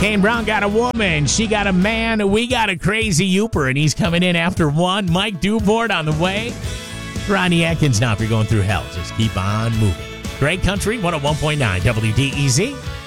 Kane Brown got a woman. She got a man. We got a crazy Youper, and he's coming in after 1. Mike Dubord on the way. Ronnie Atkins now, if you're going through hell, just keep on moving. Great Country, 101.9 WDEZ.